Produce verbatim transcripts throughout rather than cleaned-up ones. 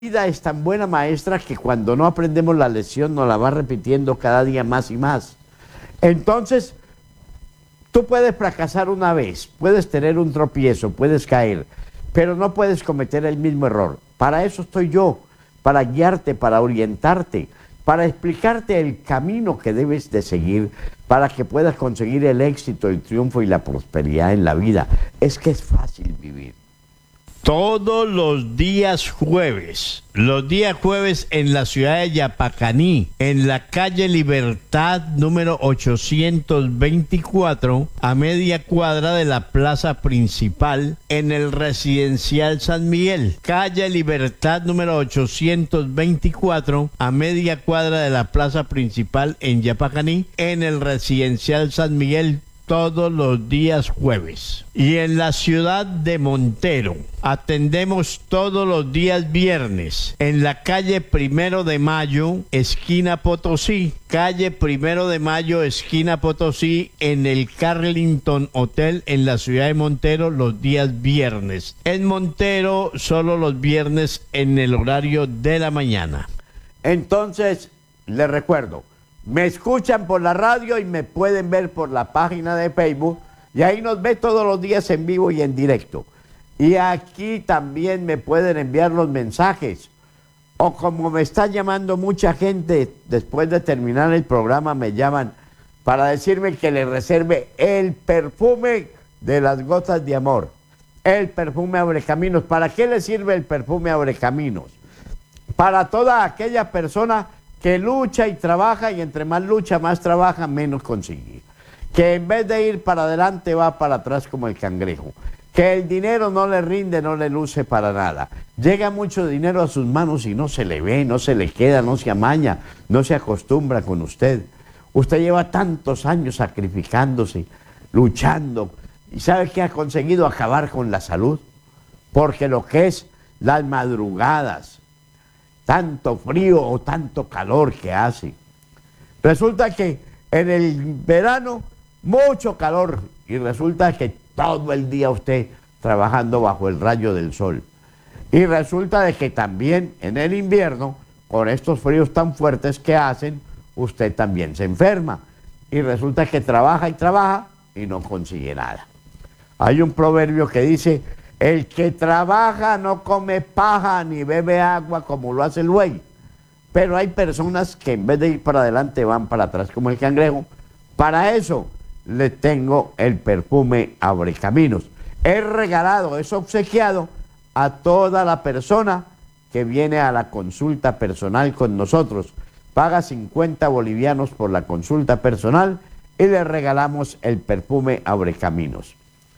vida es tan buena maestra que cuando no aprendemos la lección nos la va repitiendo cada día más y más. Entonces, tú puedes fracasar una vez, puedes tener un tropiezo, puedes caer, pero no puedes cometer el mismo error. Para eso estoy yo, para guiarte, para orientarte, para explicarte el camino que debes de seguir para que puedas conseguir el éxito, el triunfo y la prosperidad en la vida. Es que es fácil vivir. Todos los días jueves, los días jueves en la ciudad de Yapacaní, en la calle Libertad número ochocientos veinticuatro, a media cuadra de la plaza principal, en el residencial San Miguel. Calle Libertad número ochocientos veinticuatro, a media cuadra de la plaza principal en Yapacaní, en el residencial San Miguel, todos los días jueves. Y en la ciudad de Montero atendemos todos los días viernes en la calle Primero de Mayo, esquina Potosí. Calle Primero de Mayo, esquina Potosí, en el Carlington Hotel en la ciudad de Montero, los días viernes. En Montero solo los viernes en el horario de la mañana. Entonces, les recuerdo, me escuchan por la radio y me pueden ver por la página de Facebook, y ahí nos ve todos los días en vivo y en directo. Y aquí también me pueden enviar los mensajes, o como me está llamando mucha gente después de terminar el programa, me llaman para decirme que les reserve el perfume de las gotas de amor, el perfume Abrecaminos. ¿Para qué le sirve el perfume Abrecaminos? Para toda aquella persona que lucha y trabaja, y entre más lucha, más trabaja, menos consigue. Que en vez de ir para adelante, va para atrás como el cangrejo. Que el dinero no le rinde, no le luce para nada. Llega mucho dinero a sus manos y no se le ve, no se le queda, no se amaña, no se acostumbra con usted. Usted lleva tantos años sacrificándose, luchando, y ¿sabe qué ha conseguido? Acabar con la salud. Porque lo que es las madrugadas, tanto frío o tanto calor que hace. Resulta que en el verano mucho calor, y resulta que todo el día usted trabajando bajo el rayo del sol. Y resulta de que también en el invierno, con estos fríos tan fuertes que hacen, usted también se enferma. Y resulta que trabaja y trabaja y no consigue nada. Hay un proverbio que dice: el que trabaja no come paja ni bebe agua como lo hace el buey. Pero hay personas que en vez de ir para adelante van para atrás como el cangrejo. Para eso le tengo el perfume Abrecaminos. Es regalado, es obsequiado a toda la persona que viene a la consulta personal con nosotros. Paga cincuenta bolivianos por la consulta personal y le regalamos el perfume Abrecaminos.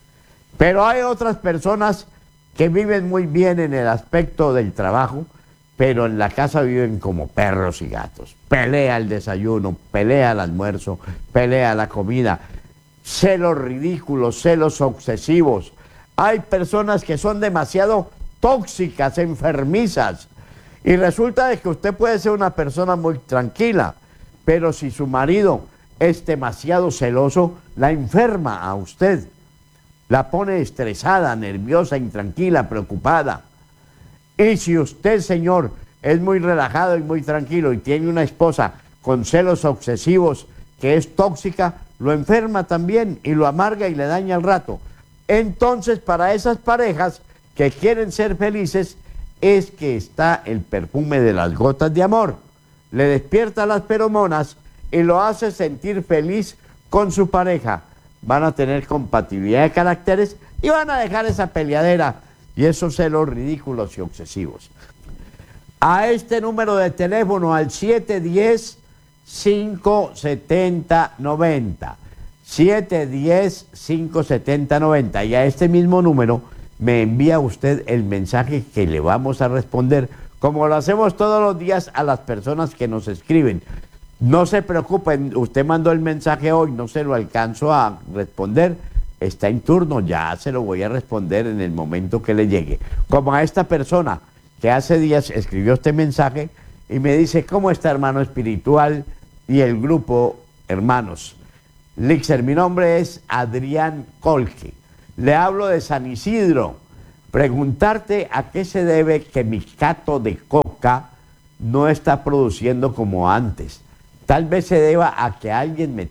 Pero hay otras personas que viven muy bien en el aspecto del trabajo, pero en la casa viven como perros y gatos. Pelea el desayuno, pelea el almuerzo, pelea la comida. Celos ridículos, celos obsesivos. Hay personas que son demasiado tóxicas, enfermizas. Y resulta de que usted puede ser una persona muy tranquila, pero si su marido es demasiado celoso, la enferma a usted. La pone estresada, nerviosa, intranquila, preocupada. Y si usted, señor, es muy relajado y muy tranquilo y tiene una esposa con celos obsesivos que es tóxica, lo enferma también y lo amarga y le daña el rato. Entonces, para esas parejas que quieren ser felices, es que está el perfume de las gotas de amor. Le despierta las feromonas y lo hace sentir feliz con su pareja. Van a tener compatibilidad de caracteres y van a dejar esa peleadera y esos celos ridículos y obsesivos. A este número de teléfono, al siete uno cero, cinco siete cero, nueve cero, siete uno cero, cinco siete cero, nueve cero, y a este mismo número me envía usted el mensaje que le vamos a responder, como lo hacemos todos los días a las personas que nos escriben. No se preocupen, usted mandó el mensaje hoy, no se lo alcanzo a responder, está en turno, ya se lo voy a responder en el momento que le llegue. Como a esta persona que hace días escribió este mensaje y me dice: ¿cómo está, hermano espiritual y el grupo Hermanos? Lixer, mi nombre es Adrián Colque, le hablo de San Isidro, preguntarte a qué se debe que mi cato de coca no está produciendo como antes. Tal vez se deba a que alguien me